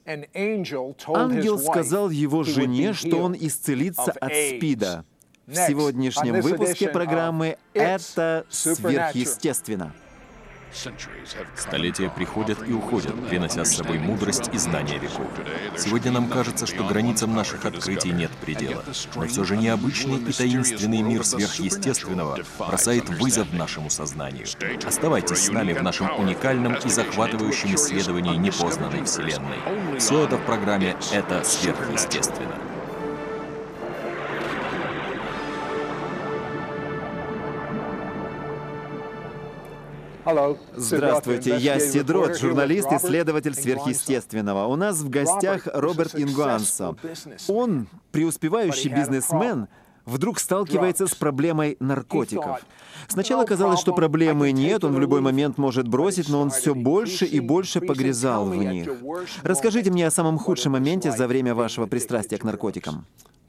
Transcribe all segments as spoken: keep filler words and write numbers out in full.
Ангел сказал его жене, что он исцелится от СПИДа. В сегодняшнем выпуске программы «Это сверхъестественно». Столетия приходят и уходят, принося с собой мудрость и знания веков. Сегодня нам кажется, что границам наших открытий нет предела. Но все же необычный и таинственный мир сверхъестественного бросает вызов нашему сознанию. Оставайтесь с нами в нашем уникальном и захватывающем исследовании непознанной Вселенной. Все это в программе «Это сверхъестественно». Здравствуйте, я Сидрот, журналист, исследователь сверхъестественного. У нас в гостях Роберт Ингуансо. Он, преуспевающий бизнесмен, вдруг сталкивается с проблемой наркотиков. Сначала казалось, что проблемы нет, он в любой момент может бросить, но он все больше и больше погрязал в них. Расскажите мне о самом худшем моменте за время вашего пристрастия к наркотикам.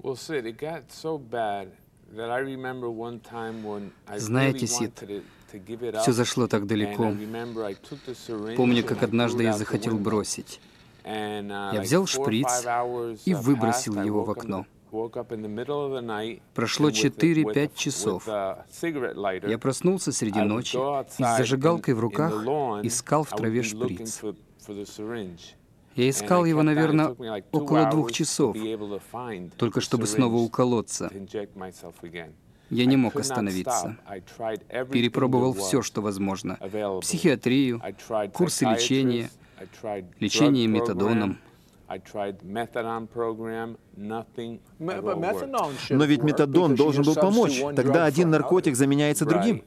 Знаете, Сид, все зашло так далеко. Помню, как однажды я захотел бросить. Я взял шприц и выбросил его в окно. Прошло четыре-пять часов. Я проснулся среди ночи и с зажигалкой в руках искал в траве шприц. Я искал его, наверное, около двух часов, только чтобы снова уколоться. Я не мог остановиться. Перепробовал все, что возможно. Психиатрию, курсы лечения, лечение метадоном. Но ведь метадон должен был помочь. Тогда один наркотик заменяется другим.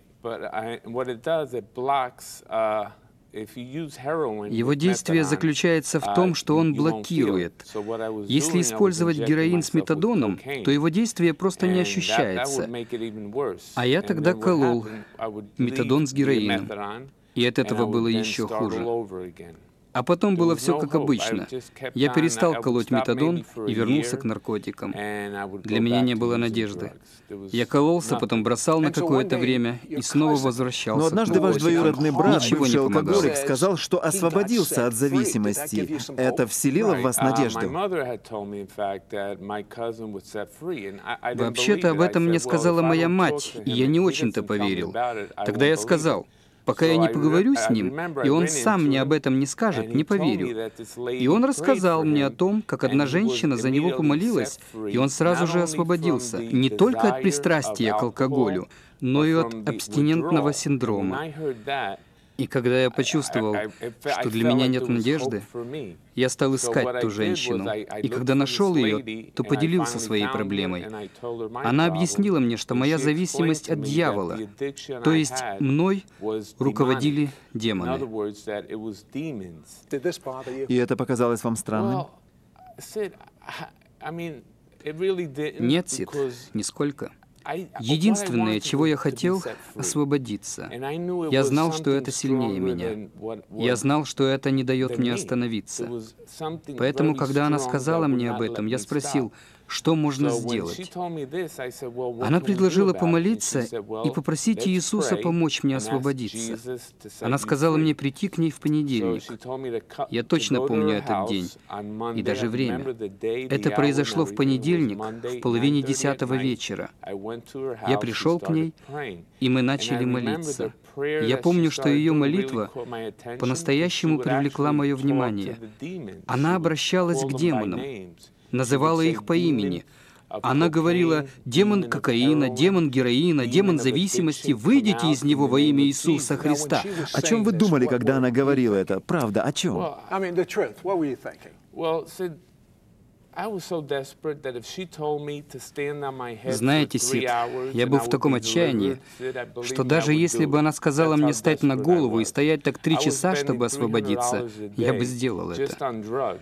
Его действие заключается в том, что он блокирует. Если использовать героин с метадоном, то его действие просто не ощущается. А я тогда колол метадон с героином, и от этого было еще хуже. А потом было все как обычно. Я перестал колоть метадон и вернулся к наркотикам. Для меня не было надежды. Я кололся, потом бросал на какое-то время и снова возвращался. Но однажды ваш двоюродный брат, Ничего бывший не помогало. алкоголик, сказал, что освободился от зависимости. Это вселило в вас надежду? Вообще-то об этом мне сказала моя мать, и я не очень-то поверил. Тогда я сказал: пока я не поговорю с ним, и он сам мне об этом не скажет, не поверю. И он рассказал мне о том, как одна женщина за него помолилась, и он сразу же освободился, не только от пристрастия к алкоголю, но и от абстинентного синдрома. И когда я почувствовал, что для меня нет надежды, я стал искать ту женщину. И когда нашел ее, то поделился своей проблемой. Она объяснила мне, что моя зависимость от дьявола, то есть мной руководили демоны. И это показалось вам странным? Нет, Сид, нисколько. Единственное, чего я хотел — освободиться. Я знал, что это сильнее меня. Я знал, что это не дает мне остановиться. Поэтому, когда она сказала мне об этом, я спросил, что можно сделать. Она предложила помолиться и попросить Иисуса помочь мне освободиться. Она сказала мне прийти к ней в понедельник. Я точно помню этот день и даже время. Это произошло в понедельник в половине десятого вечера. Я пришел к ней, и мы начали молиться. Я помню, что ее молитва по-настоящему привлекла мое внимание. Она обращалась к демонам, называла их по имени. Она говорила: «Демон кокаина, демон героина, демон зависимости, выйдите из него во имя Иисуса Христа». О чем вы думали, когда она говорила это? Правда, о чем? Знаете, Сид, я был в таком отчаянии, что даже если бы она сказала мне встать на голову и стоять так три часа, чтобы освободиться, я бы сделал это.